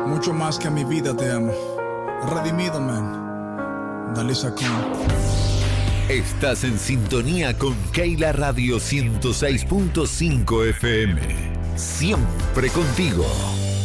Mucho más que a mi vida te amo. Redimido, man. Dale sacón. Estás en sintonía con Keila Radio 106.5 FM. Siempre contigo.